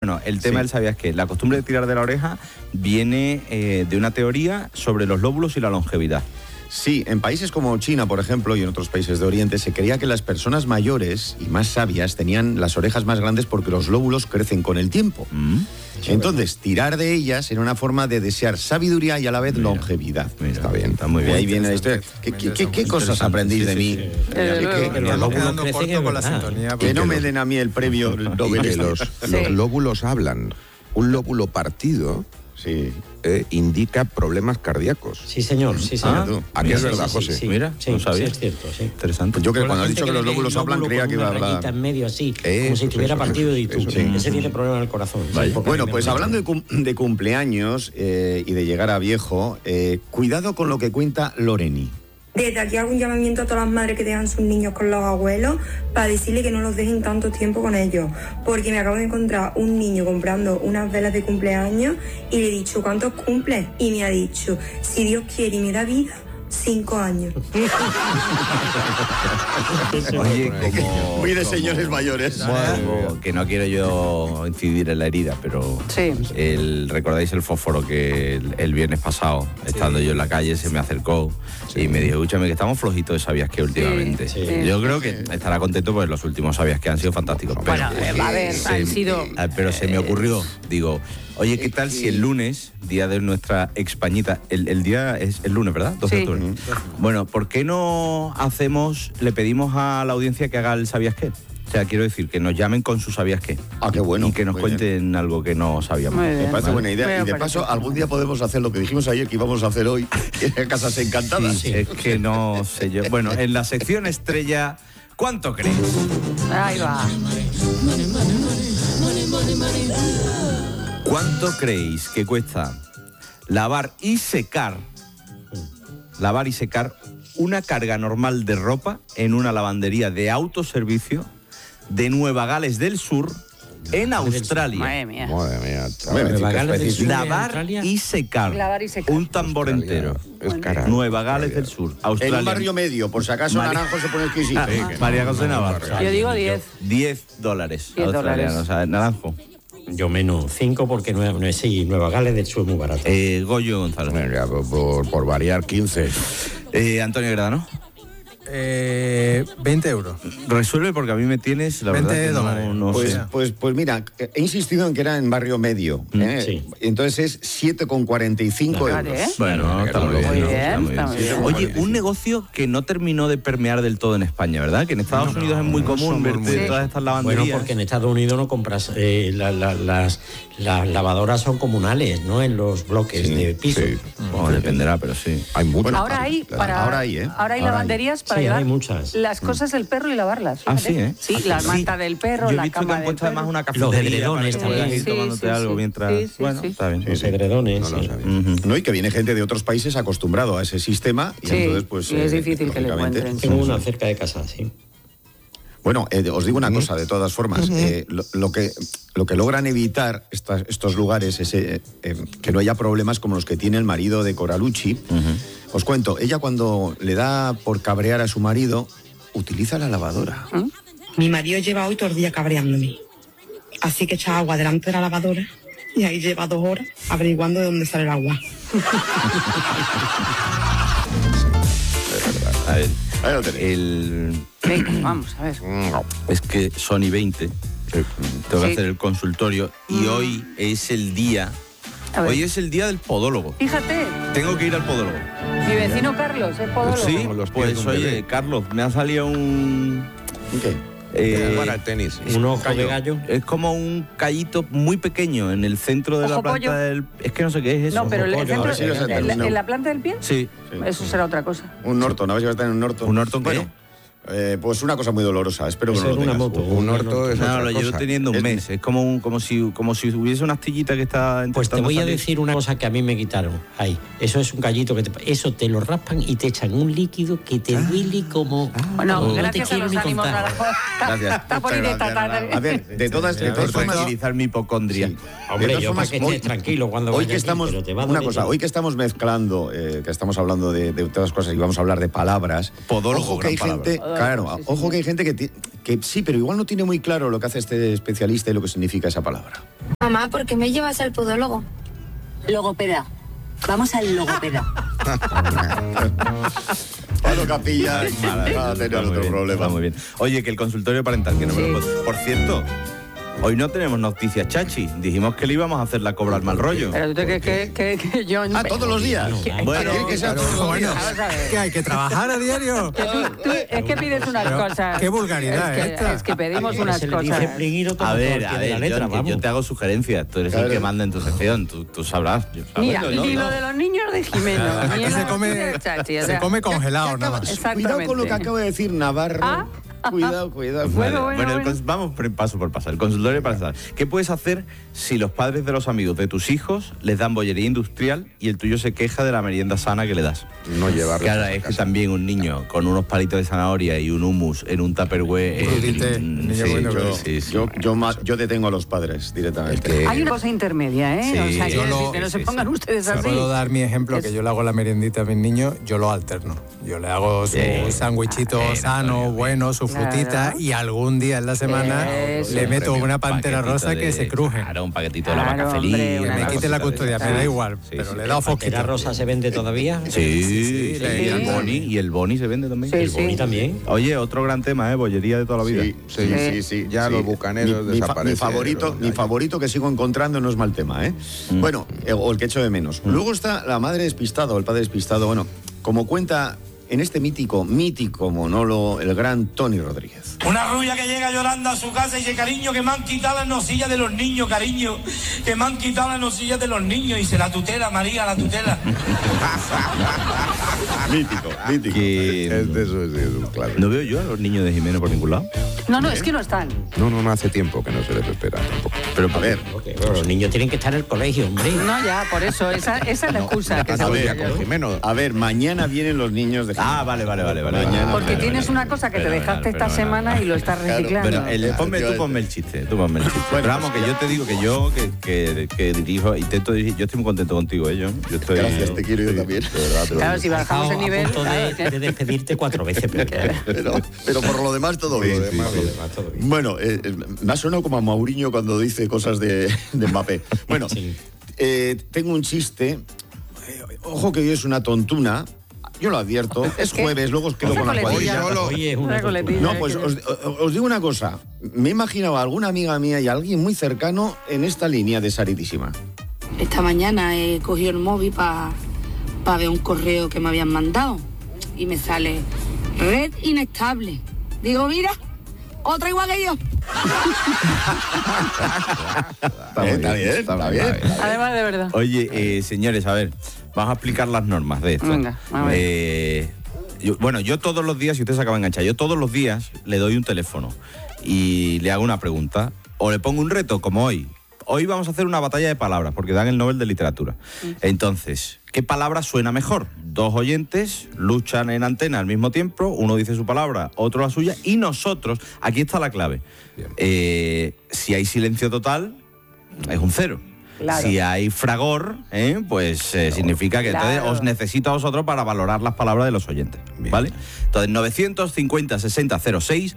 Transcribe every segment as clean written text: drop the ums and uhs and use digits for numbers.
Bueno, el tema del ¿sabías qué? La costumbre de tirar de la oreja viene de una teoría sobre los lóbulos y la longevidad. Sí, en países como China, por ejemplo, y en otros países de Oriente, se creía que las personas mayores y más sabias tenían las orejas más grandes porque los lóbulos crecen con el tiempo. Entonces, tirar de ellas era una forma de desear sabiduría y a la vez longevidad. Está bien, está muy bien. Y ahí viene la historia. ¿Qué cosas aprendís de mí? Estamos quedando corto con la sintonía. Que no me den a mí el premio Nobel. Los lóbulos hablan. Un lóbulo partido indica problemas cardíacos. Sí, señor. Sí, señor. Aquí es verdad, José. Sí, mira, no sabía. Sí, es cierto, sí. Interesante. Pues yo que cuando has dicho que los lóbulos hablan, creía que iba a hablar. En medio así, como si estuviera partido y tú. Ese tiene problema en el corazón. Bueno, pues hablando de cumpleaños y de llegar a viejo, cuidado con lo que cuenta Loreni. Desde aquí hago un llamamiento a todas las madres que dejan sus niños con los abuelos para decirle que no los dejen tanto tiempo con ellos. Porque me acabo de encontrar un niño comprando unas velas de cumpleaños y le he dicho, ¿cuántos cumples? Y me ha dicho, si Dios quiere y me da vida, 5 años. Oye, como... Muy de señores mayores. Bueno, que no quiero yo incidir en la herida, pero ¿recordáis el fósforo que el viernes pasado, estando yo en la calle, se me acercó y me dijo, escúchame, que estamos flojitos de ¿sabías qué? Últimamente. Yo creo que estará contento porque los últimos ¿sabías qué? Han sido fantásticos. Bueno, a ver, han sido... Pero se me ocurrió, digo... Oye, ¿qué tal si el lunes, día de nuestra Expañita, el día es el lunes, ¿verdad? 12 de octubre. Bueno, ¿por qué no le pedimos a la audiencia que haga el ¿sabías qué? O sea, quiero decir, que nos llamen con su ¿sabías qué? Ah, qué bueno. Y que nos cuenten algo que no sabíamos. Me parece buena idea. Y de paso, algún día podemos hacer lo que dijimos ayer que íbamos a hacer hoy, en Casas Encantadas. Sí, es que no sé yo. Bueno, en la sección estrella, ¿cuánto crees? Ahí va. ¿Cuánto creéis que cuesta lavar y secar una carga normal de ropa en una lavandería de autoservicio de Nueva Gales del Sur en Australia? Madre mía. Lavar y secar. Un tambor entero. Es cara. Nueva Gales del Sur, Australia. En un barrio medio, por si acaso Naranjo se pone exquisito. María José Navarro. Yo digo 10. $10 australianos. O sea, Naranjo. Yo menos 5 porque Nueva Gales del Sur es muy barato. Goyo Gonzalo. Venga, por variar 15. Antonio Gradano. 20 euros. Resuelve porque a mí me tienes, la verdad que no sé. Pues mira, he insistido en que era en barrio medio. Entonces es 7,45 euros. Bueno, está muy bien. Está muy bien. Oye, un negocio que no terminó de permear del todo en España, ¿verdad? Que en Estados Unidos es muy común verte todas estas lavanderías. Bueno, porque en Estados Unidos no compras... las lavadoras son comunales, ¿no? En los bloques de piso. Sí. Bueno, dependerá, pero sí. Hay muchos. Ahora hay lavanderías para hay llevar muchas. las cosas del perro y lavarlas. Ah, sí, ¿eh? Sí, la manta del perro, Yo he la visto que cama han del puesto perro. además una Los cafetería edredones para que puedas ir también. tomándote algo mientras... Bueno, está bien. Los edredones. No lo sabía. No, y que viene gente de otros países acostumbrado a ese sistema y entonces pues... y es difícil que le lógicamente, encuentren. Tengo una cerca de casa, sí. Bueno, os digo una cosa, de todas formas, lo que logran evitar estos lugares es que no haya problemas como los que tiene el marido de Coralucci. Os cuento, ella cuando le da por cabrear a su marido, utiliza la lavadora. Mi marido lleva hoy todo el día cabreándome. Así que echa agua delante de la lavadora y ahí lleva 2 horas averiguando de dónde sale el agua. A ver, Ahí lo tenéis. Venga, vamos, a ver. Es que Sony 20, tengo que hacer el consultorio y hoy es el día... A ver. Hoy es el día del podólogo. Fíjate, Tengo que ir al podólogo. mi vecino Carlos es podólogo. Sí, los pies pues de un oye, bebé. Carlos, me ha salido un... ¿Qué? Para el tenis. Un ojo de gallo. Es como un callito muy pequeño en el centro de la Ojo planta pollo. del... Es que no sé qué es eso. No, pero pollo, centro, ahora sí lo sé, en la planta del pie, Sí. eso será otra cosa. Un Norton, a ver si va a estar en un Norton. ¿Un Norton qué? Bueno, pues una cosa muy dolorosa, espero que Eso no lo es una tengas. moto. Un orto es No, otra lo llevo cosa. teniendo un mes. Es como si hubiese una astillita que está Pues te intentando voy a salir. decir una cosa que a mí me quitaron. Ahí, eso es un gallito eso te lo raspan y te echan un líquido que te duele como... Bueno, no te gracias a quiero los ni ánimos. contar. Gracias. Está bonita esta tarde. A ver, de todas Por formas... tranquilizar mi hipocondria. Sí. Hombre, De todas yo para formas, que estés tranquilo cuando hoy vaya que aquí, estamos pero te va a una doler cosa, todo. hoy que estamos mezclando, que estamos hablando de todas cosas y vamos a hablar de palabras. Podólogo, Ojo que hay gran gente, palabra. claro, Sí, sí, ojo sí. que hay gente que sí, pero igual no tiene muy claro lo que hace este especialista y lo que significa esa palabra. Mamá, ¿por qué me llevas al podólogo? Logopeda. Vamos al logopeda. Pablo Capilla va a tener otro problema. Va muy bien. Oye, que el consultorio parental, que no me lo puedo... Por cierto... Hoy no tenemos noticias, Chachi. Dijimos que le íbamos a hacer la cobra al mal rollo. Pero tú que yo... ¿todos los días? Bueno, que sea todos los días. ¿Qué hay que trabajar a diario? Es que pides unas cosas. Qué vulgaridad es que pedimos unas cosas. A ver, yo te hago sugerencias. Tú eres el que manda en tu sección. Tú sabrás. Mira, ni lo de los niños de Jimeno. Aquí se come congelado, nada más. Cuidado con lo que acabo de decir Navarro. Cuidado. Bueno. Vamos paso por paso. El consultorio parental. ¿Qué puedes hacer si los padres de los amigos de tus hijos les dan bollería industrial y el tuyo se queja de la merienda sana que le das? No llevarlo. Claro, es que también un niño con unos palitos de zanahoria y un hummus en un tupperware. Yo detengo a los padres directamente. Hay una cosa intermedia, ¿eh? Sí. O sea, que no se pongan ustedes así. Puedo dar mi ejemplo, que yo le hago la meriendita a mis niños, yo lo alterno. Yo le hago su sándwichito sano, bueno, su frutita, y algún día en la semana le meto una pantera rosa que se cruje. Claro, un paquetito de la vaca feliz. Que me quite la custodia, me da igual, pero le he dado foquita. ¿La rosa se vende todavía? Sí. Y el boni se vende también. El boni también. Oye, otro gran tema, bollería de toda la vida. Sí. Ya los bucaneros desaparecen. Mi favorito que sigo encontrando no es mal tema, ¿eh? Bueno, o el que echo de menos. Luego está la madre despistada o el padre despistado. Bueno, como cuenta en este mítico monólogo el gran Tony Rodríguez. Una rubia que llega llorando a su casa y dice: cariño, que me han quitado las nosillas de los niños, cariño, que me han quitado las nosillas de los niños. Y dice: la tutela, María, la tutela. mítico. Eso es un clásico. No veo yo a los niños de Jimeno por ningún lado. No, es que no están. No hace tiempo que no se les espera tampoco. Pero a ver, pero los niños tienen que estar en el colegio, hombre. No, ya, por eso, esa es la excusa. A ver, mañana vienen los niños de Jimeno. Vale. Mañana, porque tienes una cosa que te dejaste esta semana y lo estás reciclando. Pero ponme el chiste. Bueno, vamos, que yo te digo que yo que dirijo, intento dirigir. Yo estoy muy contento contigo, yo estoy... Gracias, te quiero yo también. Claro, si bajamos el nivel... de despedirte 4 veces. Pero por lo demás todo bien. Bueno, me ha sonado como a Mourinho cuando dice cosas de Mbappé. Bueno, tengo un chiste. Ojo que hoy es una tontuna. Yo lo advierto, es jueves, luego os quedo con la cuadrilla. No, pues os digo una cosa. Me he imaginado a alguna amiga mía y a alguien muy cercano en esta línea de Saritísima. Esta mañana he cogido el móvil para ver un correo que me habían mandado y me sale red inestable. Digo, mira, otra igual que yo. Está bien. Además, de verdad. Oye, señores, a ver, vamos a explicar las normas de esto. Venga, a ver. Yo todos los días, si usted se acaba de enganchar, yo todos los días le doy un teléfono y le hago una pregunta o le pongo un reto, como hoy. Hoy vamos a hacer una batalla de palabras, porque dan el Nobel de Literatura. Entonces, ¿qué palabra suena mejor? 2 oyentes luchan en antena al mismo tiempo, uno dice su palabra, otro la suya, y nosotros, aquí está la clave. Si hay silencio total, es un 0. Claro. Si hay fragor, pues significa que entonces os necesito a vosotros para valorar las palabras de los oyentes. Bien. ¿Vale? Entonces, 950-6006,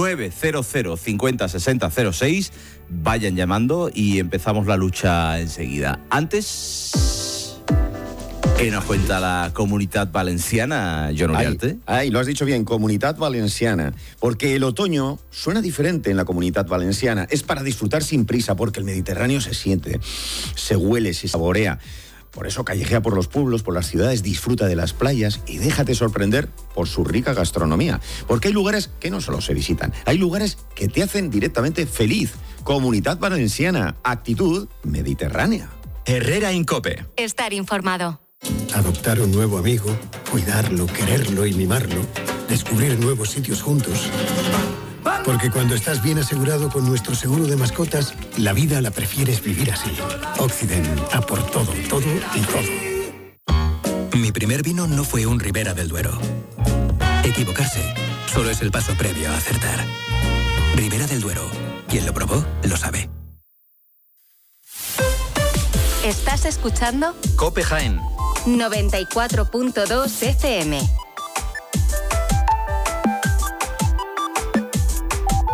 900-50-6006, vayan llamando y empezamos la lucha enseguida. Antes, ¿qué nos cuenta la Comunitat Valenciana, John Uriarte? Lo has dicho bien, Comunitat Valenciana. Porque el otoño suena diferente en la Comunitat Valenciana. Es para disfrutar sin prisa, porque el Mediterráneo se siente, se huele, se saborea. Por eso callejea por los pueblos, por las ciudades, disfruta de las playas y déjate sorprender por su rica gastronomía. Porque hay lugares que no solo se visitan, hay lugares que te hacen directamente feliz. Comunitat Valenciana, actitud mediterránea. Herrera Incope. Estar informado. Adoptar un nuevo amigo, cuidarlo, quererlo y mimarlo, descubrir nuevos sitios juntos. Porque cuando estás bien asegurado con nuestro seguro de mascotas, la vida la prefieres vivir así. Occident, a por todo, todo y todo. Mi primer vino no fue un Ribera del Duero. Equivocarse solo es el paso previo a acertar. Ribera del Duero. Quien lo probó, lo sabe. ¿Estás escuchando? COPE Jaén 94.2 FM.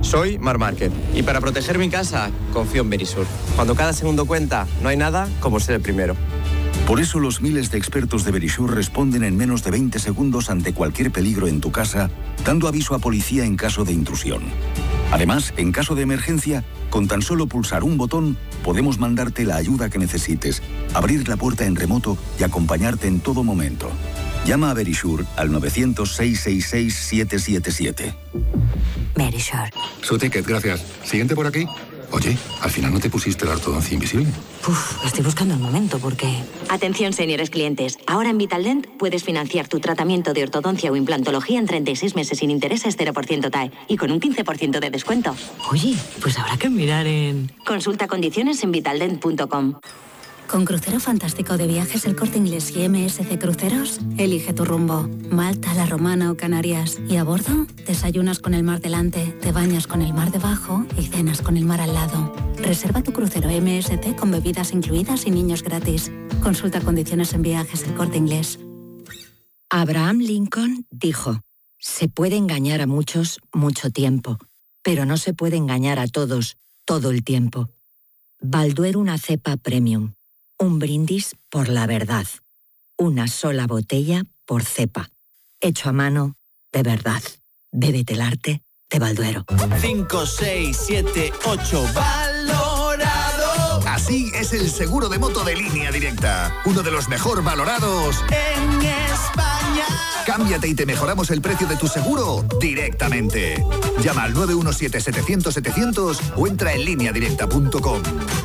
Soy Mar Márquez y para proteger mi casa confío en Verisur. Cuando cada segundo cuenta, no hay nada como ser el primero. Por eso los miles de expertos de Verisur responden en menos de 20 segundos ante cualquier peligro en tu casa, dando aviso a policía en caso de intrusión. Además, en caso de emergencia, con tan solo pulsar un botón, podemos mandarte la ayuda que necesites, abrir la puerta en remoto y acompañarte en todo momento. Llama a Verisur al 900-666-777. Verisur. Su ticket, gracias. Siguiente por aquí. Oye, al final no te pusiste la ortodoncia invisible. Estoy buscando el momento porque... Atención, señores clientes. Ahora en Vitaldent puedes financiar tu tratamiento de ortodoncia o implantología en 36 meses sin intereses 0% TAE y con un 15% de descuento. Oye, pues habrá que mirar en... Consulta condiciones en vitaldent.com. Con Crucero Fantástico de Viajes El Corte Inglés y MSC Cruceros, elige tu rumbo. Malta, La Romana o Canarias. Y a bordo, desayunas con el mar delante, te bañas con el mar debajo y cenas con el mar al lado. Reserva tu crucero MSC con bebidas incluidas y niños gratis. Consulta condiciones en Viajes El Corte Inglés. Abraham Lincoln dijo: se puede engañar a muchos mucho tiempo, pero no se puede engañar a todos todo el tiempo. Balduero, una cepa premium. Un brindis por la verdad. Una sola botella por cepa. Hecho a mano, de verdad. Bébete el arte de Balduero. 5, 6, 7, 8. ¡Valorado! Así es el seguro de moto de Línea Directa. Uno de los mejor valorados en España. Cámbiate y te mejoramos el precio de tu seguro directamente. Llama al 917-700-700 o entra en lineadirecta.com.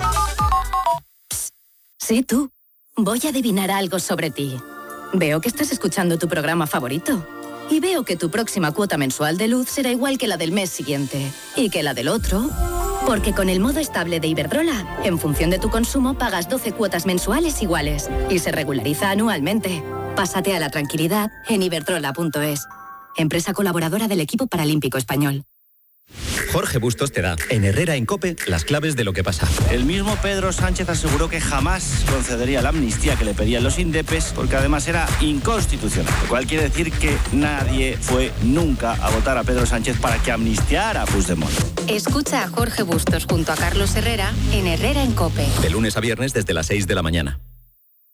Sí, tú. Voy a adivinar algo sobre ti. Veo que estás escuchando tu programa favorito. Y veo que tu próxima cuota mensual de luz será igual que la del mes siguiente. Y que la del otro. Porque con el modo estable de Iberdrola, en función de tu consumo, pagas 12 cuotas mensuales iguales. Y se regulariza anualmente. Pásate a la tranquilidad en iberdrola.es. Empresa colaboradora del equipo paralímpico español. Jorge Bustos te da, en Herrera en COPE, las claves de lo que pasa. El mismo Pedro Sánchez aseguró que jamás concedería la amnistía que le pedían los indepes, porque además era inconstitucional. Lo cual quiere decir que nadie fue nunca a votar a Pedro Sánchez para que amnistiara a Puigdemont. Escucha a Jorge Bustos junto a Carlos Herrera en Herrera en COPE. De lunes a viernes desde las 6 de la mañana.